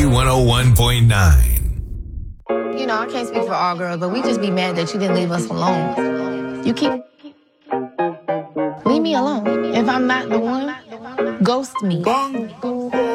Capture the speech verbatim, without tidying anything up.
one oh one point nine. You know, I can't speak for all girls, but we just be mad that you didn't leave us alone. You keep... Leave me alone. If I'm not the one, ghost me.